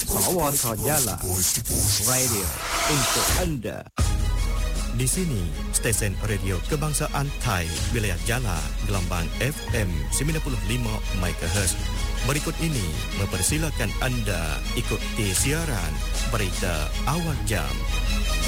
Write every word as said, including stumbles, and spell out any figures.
Sawarkah Jalan Radio untuk anda. Di sini, stesen radio kebangsaan Thai, wilayah Jala, gelombang F M sembilan puluh lima megahertz. Berikut ini mempersilakan anda ikuti siaran berita awal jam.